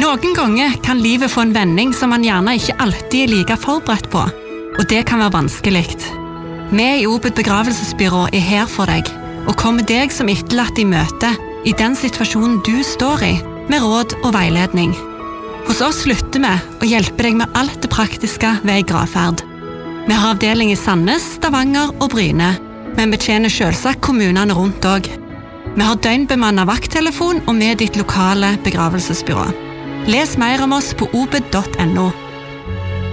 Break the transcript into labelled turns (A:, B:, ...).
A: Noen ganger kan livet få en vending som man gjerne ikke alltid er like forberedt på, og det kan være vanskelig. Vi i Obed begravelsesbyrå er her for deg, og kommer deg som etterlatt i møte i den situasjonen du står i, med råd og veiledning. Hos oss slutter vi å hjelpe deg med alt det praktiske ved en gravferd. Vi har avdeling i Sandnes, Stavanger og Bryne, men betjener selvsagt kommunene rundt også. Vi har døgnbemannet vakttelefon og med ditt lokale begravelsesbyrå. Les mer om oss på obed.no.